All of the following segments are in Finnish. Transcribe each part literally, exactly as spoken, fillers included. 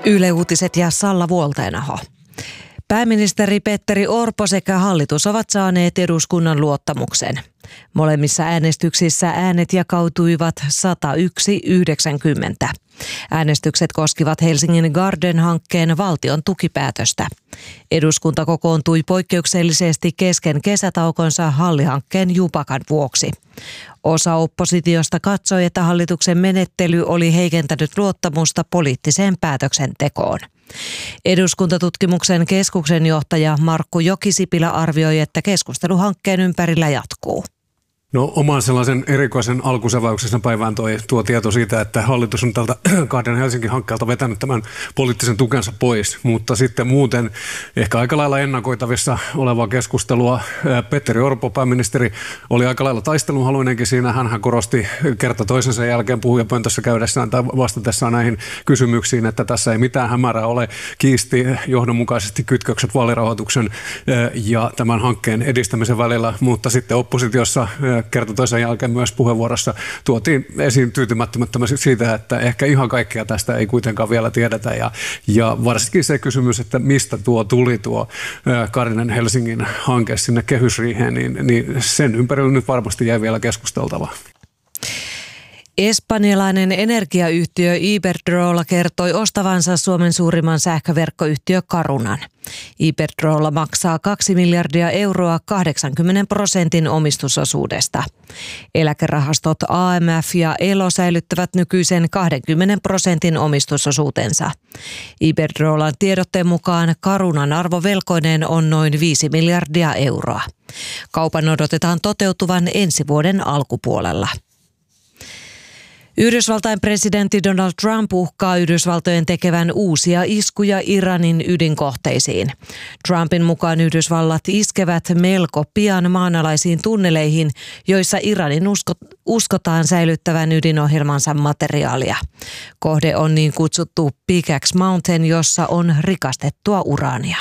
Yle Uutiset ja Salla Vuolteenaho. Pääministeri Petteri Orpo sekä hallitus ovat saaneet eduskunnan luottamuksen. Molemmissa äänestyksissä äänet jakautuivat sata yksi yhdeksänkymmentä. Äänestykset koskivat Helsingin Garden-hankkeen valtion tukipäätöstä. Eduskunta kokoontui poikkeuksellisesti kesken kesätaukonsa Halli-hankkeen jupakan vuoksi. Osa oppositiosta katsoi, että hallituksen menettely oli heikentänyt luottamusta poliittiseen päätöksentekoon. Eduskuntatutkimuksen keskuksen johtaja Markku Jokisipilä arvioi, että keskustelu hankkeen ympärillä jatkuu. No oman sellaisen erikoisen alkusäväyksen päivään toi, tuo tieto siitä, että hallitus on tältä kahden Helsinki-hankkeelta vetänyt tämän poliittisen tukensa pois, mutta sitten muuten ehkä aika lailla ennakoitavissa olevaa keskustelua. Petteri Orpo, pääministeri, oli aika lailla taisteluhaluinenkin siinä. Hänhän korosti kerta toisensa jälkeen puhujapöntössä käydessään tai vastatessaan näihin kysymyksiin, että tässä ei mitään hämärää ole. Kiisti johdonmukaisesti kytkökset vaalirahoituksen ja tämän hankkeen edistämisen välillä, mutta sitten oppositiossa kerta toisen jälkeen myös puheenvuorossa tuotiin esiin tyytymättömättömästi siitä, että ehkä ihan kaikkea tästä ei kuitenkaan vielä tiedetä. Ja, ja varsinkin se kysymys, että mistä tuo tuli tuo Karinen Helsingin hanke sinne kehysriiheen, niin, niin sen ympärillä nyt varmasti jäi vielä keskusteltavaa. Espanjalainen energiayhtiö Iberdrola kertoi ostavansa Suomen suurimman sähköverkkoyhtiö Carunan. Iberdrola maksaa kaksi miljardia euroa kahdeksankymmentä prosentin omistusosuudesta. Eläkerahastot A M F ja Elo säilyttävät nykyisen kaksikymmentä prosentin omistusosuutensa. Iberdrolan tiedotteen mukaan Carunan arvo velkoineen on noin viisi miljardia euroa. Kaupan odotetaan toteutuvan ensi vuoden alkupuolella. Yhdysvaltain presidentti Donald Trump uhkaa Yhdysvaltojen tekevän uusia iskuja Iranin ydinkohteisiin. Trumpin mukaan Yhdysvallat iskevät melko pian maanalaisiin tunneleihin, joissa Iranin usko, uskotaan säilyttävän ydinohjelmansa materiaalia. Kohde on niin kutsuttu Pickaxe Mountain, jossa on rikastettua uraania.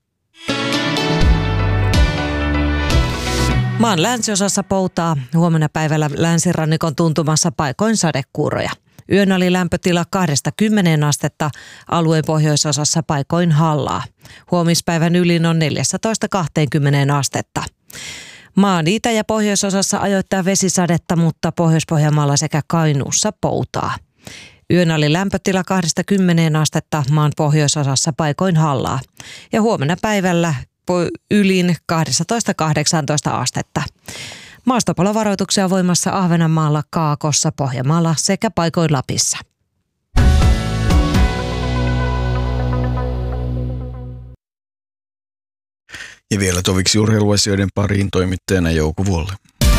Maan länsiosassa poutaa, huomenna päivällä länsirannikon tuntumassa paikoin sadekuuroja. Yön oli lämpötila kahdesta kymmeneen astetta, alueen pohjoisosassa paikoin hallaa. Huomispäivän ylin on neljätoista kaksikymmentä astetta. Maan itä- ja pohjoisosassa ajoittaa vesisadetta, mutta Pohjois-Pohjanmaalla sekä Kainuussa poutaa. Yön oli lämpötila kahdesta kymmeneen astetta, maan pohjoisosassa paikoin hallaa. Ja huomenna päivällä ylin kaksitoista kahdeksantoista astetta. Maastopalovaroituksia voimassa Ahvenanmaalla, Kaakossa, Pohjanmaalla sekä paikoin Lapissa. Ja vielä toviksi urheiluasioiden pariin toimittajana Jouko Vuolle.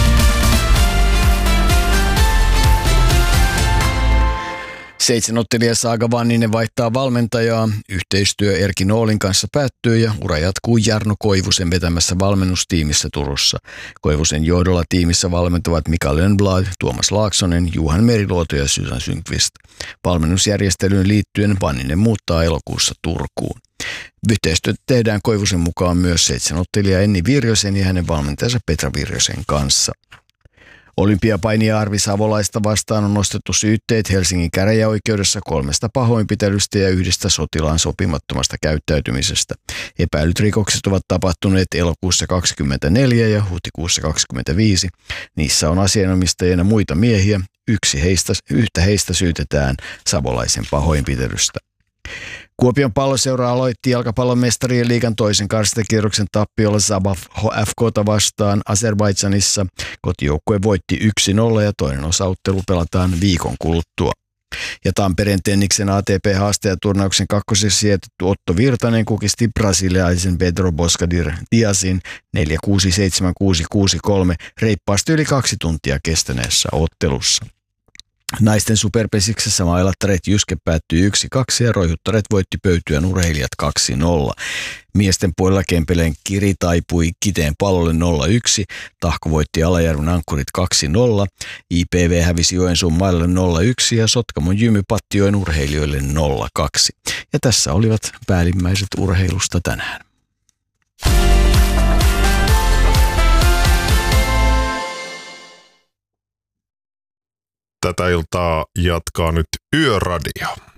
Seitsemänottelija Saaga Vanninen vaihtaa valmentajaa. Yhteistyö Erkki Noolin kanssa päättyy ja ura jatkuu Jarno Koivusen vetämässä valmennustiimissä Turussa. Koivusen johdolla tiimissä valmentavat Mika Lönnblad, Tuomas Laaksonen, Juhan Meriluoto ja Susan Sundqvist. Valmennusjärjestelyyn liittyen Vanninen muuttaa elokuussa Turkuun. Yhteistyötä tehdään Koivusen mukaan myös seitsemänottelija Enni Virjosen ja hänen valmentajansa Petra Virjosen kanssa. Olympiapainia Arvi Savolaista vastaan on nostettu syytteet Helsingin käräjäoikeudessa kolmesta pahoinpitelystä ja yhdestä sotilaan sopimattomasta käyttäytymisestä. Epäilyt rikokset ovat tapahtuneet elokuussa kaksikymmentäneljä ja huhtikuussa kaksikymmentäviisi. Niissä on asianomistajina muita miehiä. Yksi heistä, yhtä heistä syytetään Savolaisen pahoinpitelystä. Kuopion Palloseura aloitti jalkapallon mestarien liigan toisen karstakierroksen tappiolla Zabaf F K:ta vastaan Azerbaidžanissa. Kotijoukkue voitti yksi nolla ja toinen osauttelu pelataan viikon kuluttua. Ja Tampereen Tenniksen A T P-haastajaturnauksen kakkosessa sijoitettu Otto Virtanen kukisti brasilialaisen Pedro Boscadir Diazin neljä kuusi seitsemän kuusi kuusi kolme reippaasti yli kaksi tuntia kestäneessä ottelussa. Naisten superpesiksessä mailattaret Jyske päättyi yksi kaksi ja roihuttaret voitti Pöytyän urheilijat kaksi nolla. Miesten puolella Kempeleen Kiri taipui Kiteen Pallolle nolla yksi, Tahko voitti Alajärven Ankkurit kaksi nolla, I P V hävisi Joensuun Mailalle nolla yksi ja Sotkamon Jymy Pattijoen urheilijoille nolla kaksi. Ja tässä olivat päällimmäiset urheilusta tänään. Tätä iltaa jatkaa nyt Yöradio.